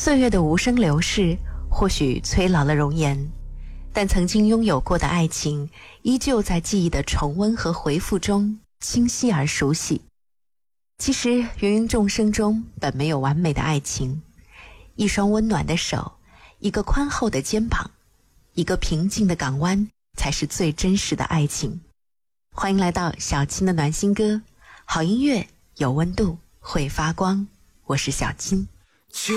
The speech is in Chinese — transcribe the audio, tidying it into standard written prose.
岁月的无声流逝，或许催老了容颜，但曾经拥有过的爱情，依旧在记忆的重温和回复中清晰而熟悉。其实芸芸众生中本没有完美的爱情，一双温暖的手，一个宽厚的肩膀，一个平静的港湾，才是最真实的爱情。欢迎来到小金的暖心歌，好音乐有温度，会发光。我是小金。